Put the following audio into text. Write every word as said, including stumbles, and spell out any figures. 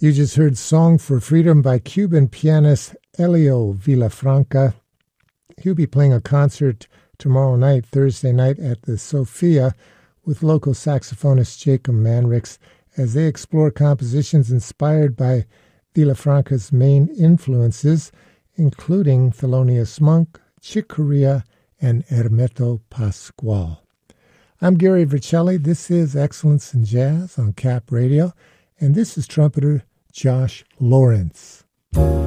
You just heard Song for Freedom by Cuban pianist Elio Villafranca. He'll be playing a concert tomorrow night, Thursday night, at the Sophia with local saxophonist Jacob Manricks as they explore compositions inspired by Villafranca's main influences, including Thelonious Monk, Chick Corea, and Hermeto Pascual. I'm Gary Vercelli. This is Excellence in Jazz on Cap Radio, and this is trumpeter Josh Lawrence.